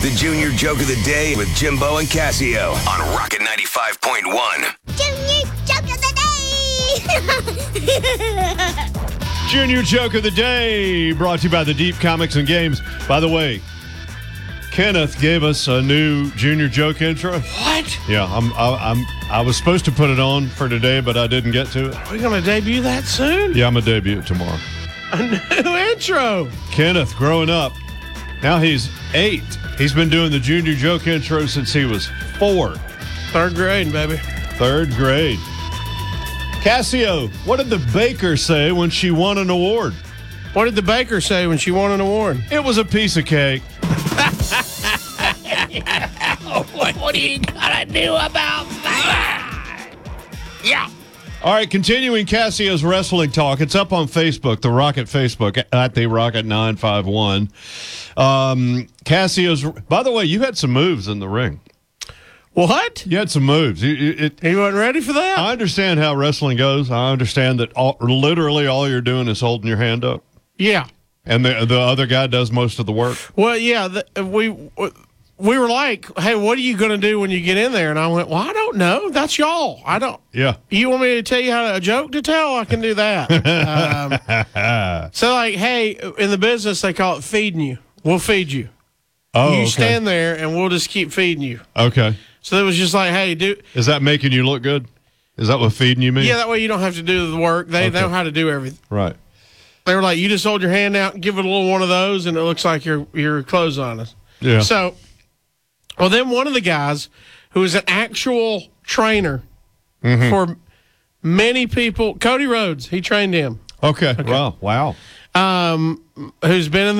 The Junior Joke of the Day with Jimbo and Casio on Rocket 95.1. Junior Joke of the Day! Junior Joke of the Day, brought to you by the Deep Comics and Games. By the way, Kenneth gave us a new Junior Joke intro. What? Yeah, I was supposed to put it on for today, but I didn't get to it. Are we going to debut that soon? Yeah, I'm going to debut it tomorrow. A new intro. Kenneth, growing up, now he's 8. He's been doing the Junior Joke intro since he was 4. Third grade, baby. 3rd grade. Cassio, what did the baker say when she won an award? What did the baker say when she won an award? It was a piece of cake. What are you going to do about that? Yeah. All right, continuing Cassio's wrestling talk. It's up on Facebook, the Rocket Facebook, at the Rocket 951. Cassio's, by the way, you had some moves in the ring. What? You had some moves. He wasn't ready for that? I understand how wrestling goes. I understand that literally all you're doing is holding your hand up. Yeah. And the other guy does most of the work. Well, yeah, we were like, hey, what are you going to do when you get in there? And I went, well, I don't know. That's y'all. I don't. Yeah. You want me to tell you a joke to tell? I can do that. So, like, hey, in the business, they call it feeding you. We'll feed you. Oh, you okay. stand there, and we'll just keep feeding you. Okay. So it was just like, hey, dude. Is that making you look good? Is that what feeding you means? Yeah, that way you don't have to do the work. They know how to do everything. Right. They were like, you just hold your hand out and give it a little one of those, and it looks like your clothes on us. Yeah. So, well, then one of the guys who is an actual trainer for many people, Cody Rhodes, he trained him. Okay. Wow. Who's been in